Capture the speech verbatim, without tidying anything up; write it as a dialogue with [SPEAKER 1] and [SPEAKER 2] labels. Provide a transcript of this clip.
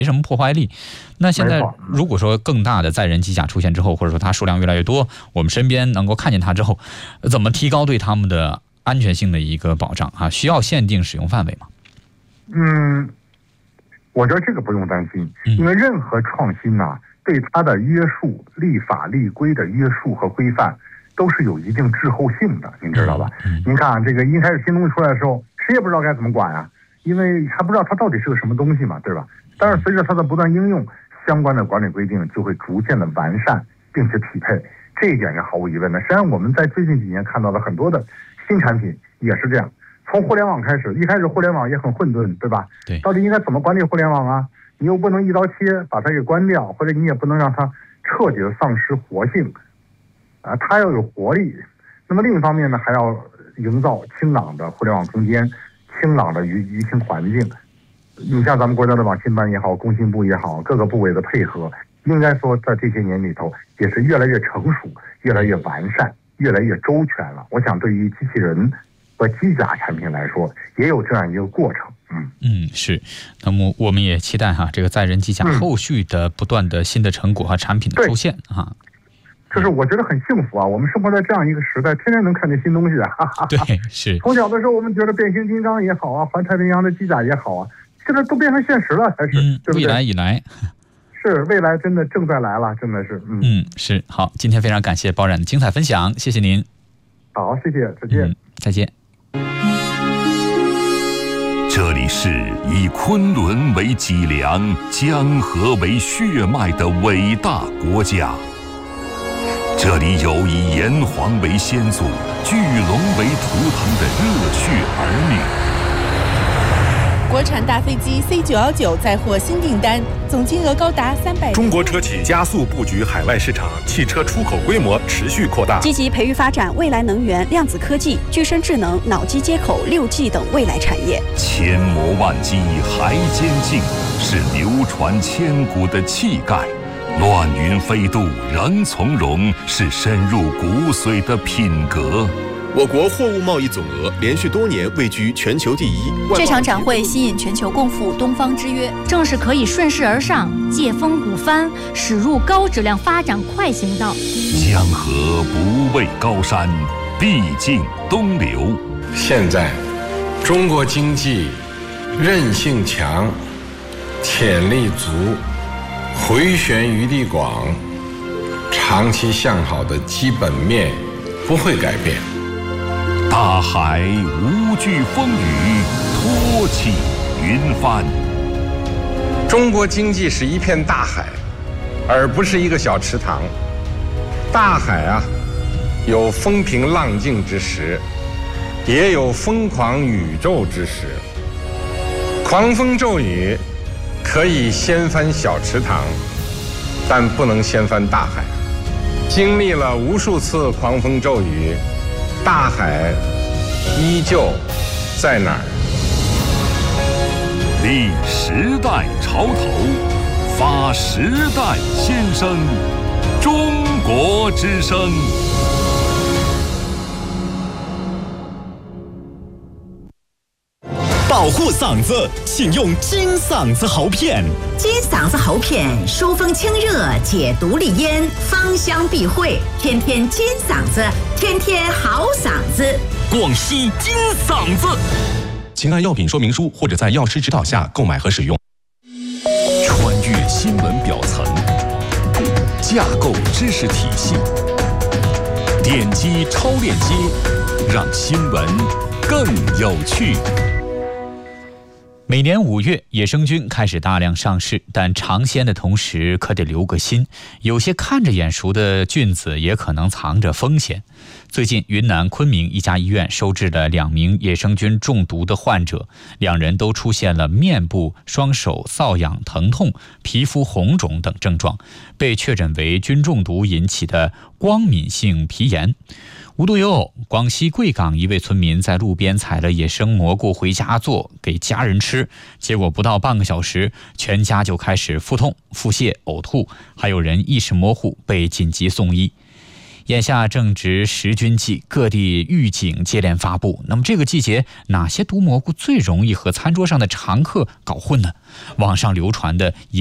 [SPEAKER 1] 什么破坏力。那现在如果说更大的载人机甲出现之后，或者说它数量越来越多，我们身边能够看见它之后，怎么提高对它们的安全性的一个保障啊？需要限定使用范围吗？
[SPEAKER 2] 嗯，我觉得这个不用担心，因为任何创新呢、啊，对它的约束、立法立规的约束和规范都是有一定滞后性的，您知道吧？嗯、您看这个一开始新东西出来的时候，谁也不知道该怎么管啊，因为还不知道它到底是个什么东西嘛，对吧？但是随着它的不断应用，相关的管理规定就会逐渐的完善并且匹配，这一点是毫无疑问的。实际上我们在最近几年看到的很多的新产品也是这样，从互联网开始，一开始互联网也很混沌，对吧？
[SPEAKER 1] 对，
[SPEAKER 2] 到底应该怎么管理互联网啊？你又不能一刀切把它给关掉，或者你也不能让它彻底的丧失活性，啊，它要有活力。那么另一方面呢，还要营造清朗的互联网空间，清朗的舆舆情环境。你像咱们国家的网信办也好，工信部也好，各个部委的配合，应该说在这些年里头也是越来越成熟，越来越完善，越来越周全了。我想对于机器人和机甲产品来说，也有这样一个过程。嗯
[SPEAKER 1] 嗯，是。那么我们也期待哈，这个载人机甲后续的不断的新的成果和产品的出现哈。
[SPEAKER 2] 就是我觉得很幸福啊！我们生活在这样一个时代，天天能看见新东西啊！哈哈哈。
[SPEAKER 1] 对，是。
[SPEAKER 2] 从小的时候，我们觉得变形金刚也好啊，环太平洋的机甲也好啊，现在都变成现实了，才是，
[SPEAKER 1] 嗯、
[SPEAKER 2] 对不对？
[SPEAKER 1] 未来已来。
[SPEAKER 2] 是，未来真的正在来了，真的是。嗯
[SPEAKER 1] 嗯，是。好，今天非常感谢包冉的精彩分享，谢谢您。
[SPEAKER 2] 好，谢谢，再见。
[SPEAKER 1] 嗯、再见。
[SPEAKER 3] 这里是以昆仑为脊梁、江河为血脉的伟大国家。这里有以炎黄为先祖、巨龙为图腾的热血儿女。
[SPEAKER 4] 国产大飞机 C 九一九再获新订单，总金额高达三百。
[SPEAKER 5] 中国车企加速布局海外市场，汽车出口规模持续扩大，
[SPEAKER 6] 积极培育发展未来能源、量子科技、具身智能、脑机接口、六 G 等未来产业。
[SPEAKER 3] 千磨万击还坚劲，是流传千古的气概。乱云飞渡仍从容，是深入骨髓的品格。
[SPEAKER 5] 我国货物贸易总额连续多年位居全球第一。
[SPEAKER 7] 这场展会吸引全球共赴东方之约，
[SPEAKER 8] 正是可以顺势而上，借风鼓帆，驶入高质量发展快行道。
[SPEAKER 3] 江河不畏高山，必经东流。
[SPEAKER 9] 现在，中国经济韧性强，潜力足，回旋余地广，长期向好的基本面不会改变。
[SPEAKER 3] 大海无惧风雨，托起云帆。
[SPEAKER 9] 中国经济是一片大海，而不是一个小池塘。大海啊，有风平浪静之时，也有疯狂宇宙之时。狂风骤雨可以掀翻小池塘，但不能掀翻大海。经历了无数次狂风骤雨，大海依旧在哪儿？
[SPEAKER 3] 立时代潮头，发时代先声，中国之声。
[SPEAKER 10] 保护嗓子，请用金嗓子喉片。
[SPEAKER 11] 金嗓子喉片疏风清热，解毒利咽，芳香避秽，天天金嗓子，天天好嗓子。
[SPEAKER 10] 广西金嗓子，请按药品说明书或者在药师指导下购买和使用。
[SPEAKER 3] 穿越新闻表层，架构知识体系，点击超链接，让新闻更有趣。
[SPEAKER 1] 每年五月，野生菌开始大量上市，但尝鲜的同时可得留个心，有些看着眼熟的菌子也可能藏着风险。最近，云南昆明一家医院收治了两名野生菌中毒的患者，两人都出现了面部、双手瘙痒、疼痛、皮肤红肿等症状，被确诊为菌中毒引起的光敏性皮炎。无独有偶，广西贵港一位村民在路边采了野生蘑菇回家做给家人吃，结果不到半个小时，全家就开始腹痛、腹泻、呕吐，还有人意识模糊，被紧急送医。 眼下正值食菌季，各地预警接连发布。那么这个季节哪些毒蘑菇最容易和餐桌上的常客搞混呢？网上流传的